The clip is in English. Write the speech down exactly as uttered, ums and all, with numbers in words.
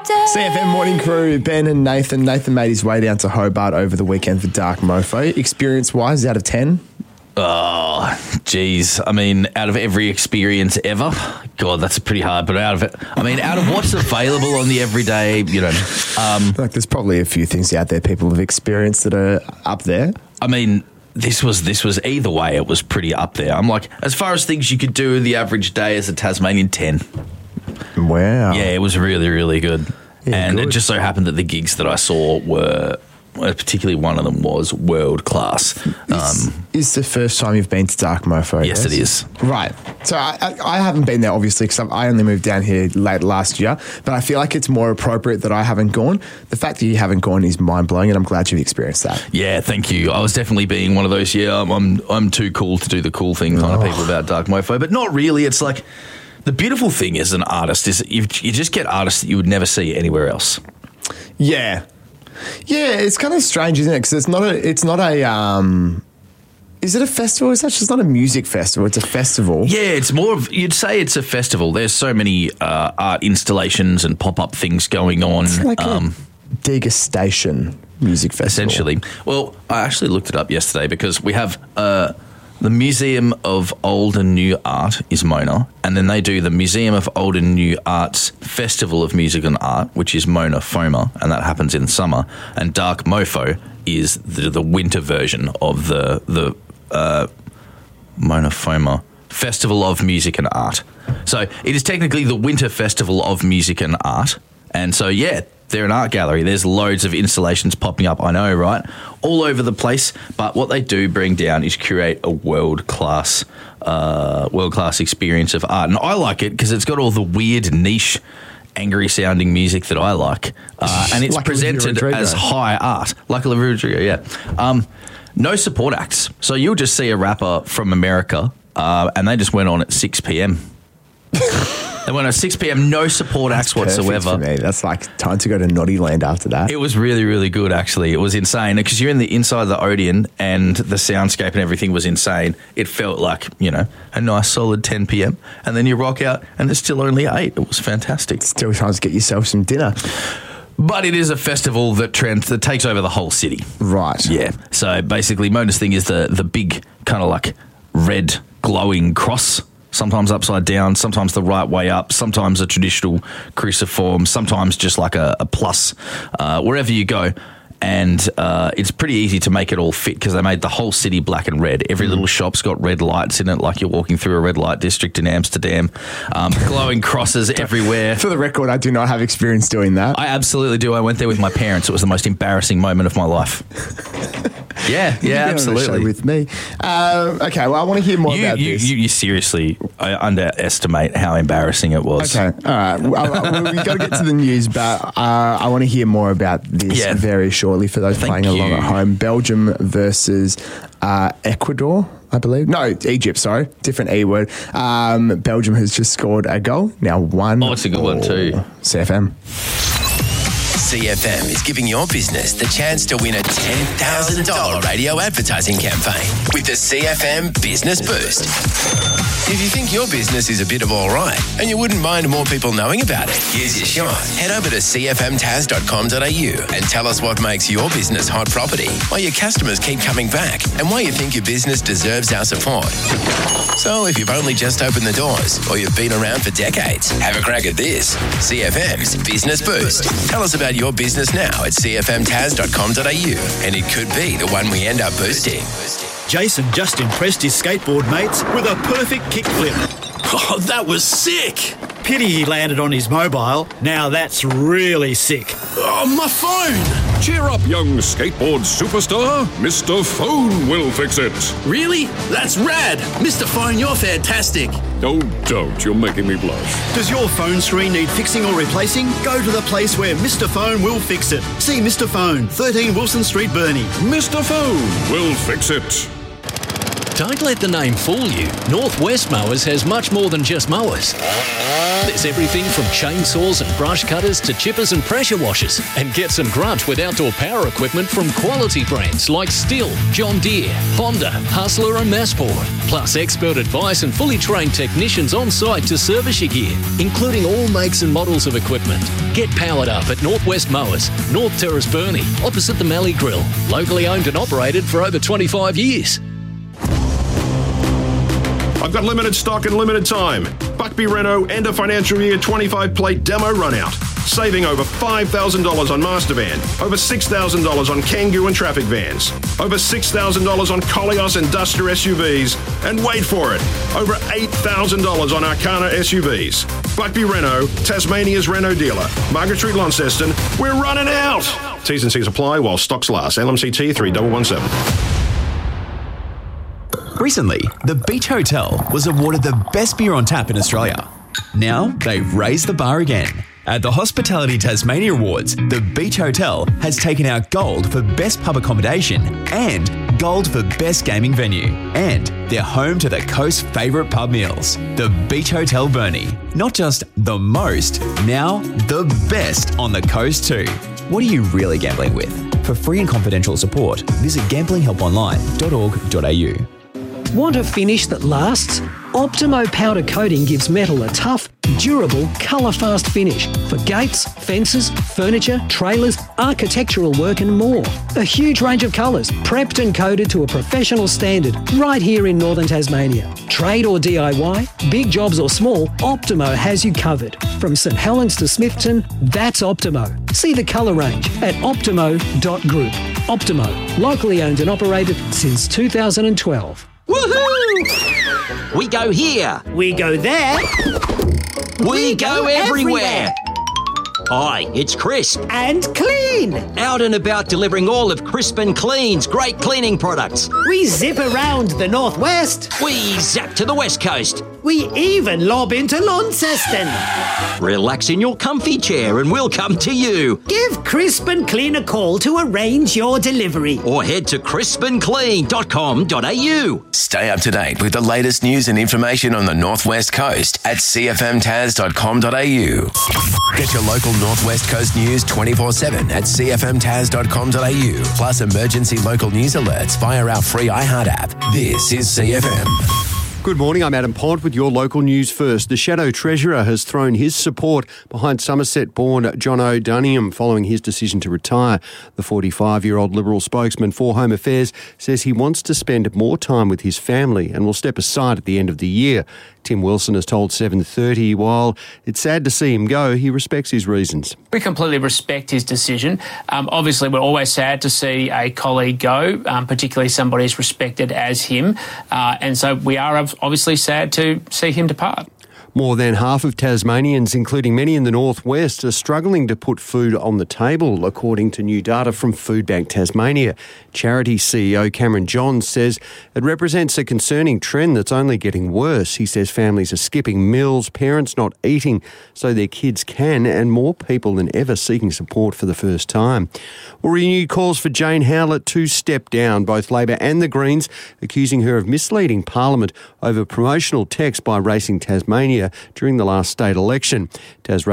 C F M Morning Crew, Ben and Nathan. Nathan made his way down to Hobart over the weekend for Dark Mofo. Experience-wise, out of ten? Oh, geez. I mean, out of every experience ever, God, that's pretty hard. But out of it, I mean, out of what's available on the everyday, you know. Um, like, there's probably a few things out there people have experienced that are up there. I mean, this was this was either way, it was pretty up there. I'm like, as far as things you could do the average day as a Tasmanian, ten. Wow. Yeah, it was really, really good. Yeah, and good. it just so happened that the gigs that I saw were, well, particularly one of them was world class. Is, Um, is the first time you've been to Dark Mofo? yes, it is. Right. So I, I, I haven't been there, obviously, because I only moved down here late last year, but I feel like it's more appropriate that I haven't gone. The fact that you haven't gone is mind-blowing, and I'm glad you've experienced that. Yeah, thank you. I was definitely being one of those, yeah, I'm I'm, I'm too cool to do the cool thing kind Oh. of people about Dark Mofo, but not really. It's like, the beautiful thing as an artist is you you just get artists that you would never see anywhere else. Yeah. Yeah, it's kind of strange, isn't it? Because it's not a, it's not a, um, is it a festival? It's actually, it's not a music festival. It's a festival. Yeah, it's more of, you'd say it's a festival. There's so many uh, art installations and pop-up things going on. It's like um, a degustation music festival. essentially. Well, I actually looked it up yesterday because we have uh, the Museum of Old and New Art is Mona, and then they do the Museum of Old and New Art's Festival of Music and Art, which is Mona Foma, and that happens in summer. And Dark Mofo is the, the winter version of the the uh, Mona Foma Festival of Music and Art. So it is technically the winter festival of music and art, and so yeah. They're an art gallery. There's loads of installations popping up, I know, right? All over the place. But what they do bring down is curate a world-class uh, world-class experience of art. And I like it because it's got all the weird, niche, angry-sounding music that I like. Uh, and it's Like presented Olivia Rodrigo. as high art. Like Olivia Rodrigo, yeah. Um, no support acts. So you'll just see a rapper from America uh, and they just went on at six p.m. They went at six p.m, no support acts Perfect whatsoever. for me. That's like time to go to Naughty Land after that. It was really, really good, actually. It was insane because you're in the inside of the Odeon and the soundscape and everything was insane. It felt like, you know, a nice solid ten p.m. and then you rock out and it's still only eight. It was fantastic. Still trying to get yourself some dinner. But it is a festival that trends, that takes over the whole city. Right. Yeah. So basically, Mona's thing is the, the big kind of like red glowing cross. Sometimes upside down, sometimes the right way up, sometimes a traditional cruciform, sometimes just like a, a plus, uh, wherever you go. And uh, it's pretty easy to make it all fit because they made the whole city black and red. Every little shop's got red lights in it, like you're walking through a red light district in Amsterdam. Um, glowing crosses everywhere. For the record, I do not have experience doing that. I absolutely do. I went there with my parents. It was the most embarrassing moment of my life. Yeah, You've yeah, been on a show absolutely. with me. Um, okay, well, I want to hear more You, about you, this. you, you seriously I underestimate how embarrassing it was. Okay, all right. Well, well, we've got to get to the news, but uh, I want to hear more about this Yeah. very shortly for those Thank playing along you. at home. Belgium versus uh, Ecuador, I believe. No, Egypt, sorry. Different E word. Um, Belgium has just scored a goal. Now one. Oh, it's a good one too. C F M. C F M is giving your business the chance to win a ten thousand dollars radio advertising campaign with the C F M Business Boost. If you think your business is a bit of all right and you wouldn't mind more people knowing about it, here's your shot. Head over to c f m taz dot com dot a u and tell us what makes your business hot property, why your customers keep coming back, and why you think your business deserves our support. So if you've only just opened the doors or you've been around for decades, have a crack at this. C F M's Business Boost. Tell us about your business now at c f m taz dot com dot a u and it could be the one we end up boosting. Jason just impressed his skateboard mates with a perfect kickflip. Oh, that was sick. Pity he landed on his mobile. Now that's really sick. Oh, my phone. Cheer up, young skateboard superstar. Mister Phone will fix it. Really? That's rad. Mister Phone, you're fantastic. Oh, don't. You're making me blush. Does your phone screen need fixing or replacing? Go to the place where Mister Phone will fix it. See Mister Phone, thirteen Wilson Street, Burnie. Mister Phone will fix it. Don't let the name fool you. Northwest Mowers has much more than just mowers. There's everything from chainsaws and brush cutters to chippers and pressure washers. And get some grunt with outdoor power equipment from quality brands like Stihl, John Deere, Honda, Hustler and Massport. Plus expert advice and fully trained technicians on site to service your gear, including all makes and models of equipment. Get powered up at Northwest Mowers, North Terrace Burnie, opposite the Mallee Grill. Locally owned and operated for over twenty-five years. I've got limited stock and limited time. Buckby Renault end of financial year twenty-five plate demo run out. Saving over five thousand dollars on Mastervan, over six thousand dollars on Kangoo and Traffic vans, over six thousand dollars on Koleos and Duster S U Vs, and wait for it, over eight thousand dollars on Arcana S U Vs. Buckby Renault, Tasmania's Renault dealer. Margaret Street, Launceston, we're running out! T's and C's apply while stocks last. L M C T three one one seven. Recently, the Beach Hotel was awarded the best beer on tap in Australia. Now, they've raised the bar again. At the Hospitality Tasmania Awards, the Beach Hotel has taken out gold for best pub accommodation and gold for best gaming venue. And they're home to the coast's favourite pub meals, the Beach Hotel Burnie. Not just the most, now the best on the coast too. What are you really gambling with? For free and confidential support, visit gambling help online dot org dot a u. Want a finish that lasts? Optimo powder coating gives metal a tough, durable, colour-fast finish for gates, fences, furniture, trailers, architectural work and more. A huge range of colours, prepped and coated to a professional standard right here in northern Tasmania. Trade or D I Y, big jobs or small, Optimo has you covered. From St Helens to Smithton, that's Optimo. See the colour range at optimo dot group. Optimo, locally owned and operated since two thousand twelve. Woohoo! We go here. We go there. We, we go, go everywhere. everywhere. Hi, it's Crisp. And Clean. Out and about delivering all of Crisp and Clean's great cleaning products. We zip around the northwest. We zap to the west coast. We even lob into Launceston. Relax in your comfy chair and we'll come to you. Give Crisp and Clean a call to arrange your delivery. Or head to crisp and clean dot com dot a u. Stay up to date with the latest news and information on the Northwest Coast at c f m taz dot com dot a u. Get your local Northwest Coast news twenty-four seven at c f m taz dot com dot a u. Plus emergency local news alerts via our free iHeart app. This is C F M. Good morning, I'm Adam Pont with your local news first. The Shadow Treasurer has thrown his support behind Somerset-born John O'Duniam following his decision to retire. The forty-five-year-old Liberal spokesman for Home Affairs says he wants to spend more time with his family and will step aside at the end of the year. Tim Wilson has told seven thirty, while it's sad to see him go, he respects his reasons. We completely respect his decision. Um, obviously, we're always sad to see a colleague go, um, particularly somebody as respected as him. Uh, and so we are obviously sad to see him depart. More than half of Tasmanians, including many in the northwest, are struggling to put food on the table, according to new data from Food Bank Tasmania. Charity C E O Cameron Johns says it represents a concerning trend that's only getting worse. He says families are skipping meals, parents not eating so their kids can, and more people than ever seeking support for the first time. Well, renewed calls for Jane Howlett to step down, both Labor and the Greens accusing her of misleading Parliament over promotional text by Racing Tasmania during the last state election. Tas